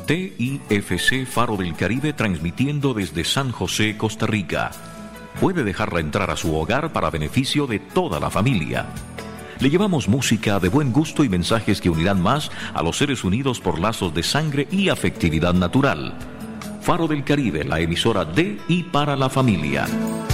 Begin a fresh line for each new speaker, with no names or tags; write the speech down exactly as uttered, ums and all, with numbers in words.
T I F C Faro del Caribe, transmitiendo desde San José, Costa Rica. Puede dejarla entrar a su hogar para beneficio de toda la familia. Le llevamos música de buen gusto y mensajes que unirán más a los seres unidos por lazos de sangre y afectividad natural. Faro del Caribe, la emisora de y para la familia.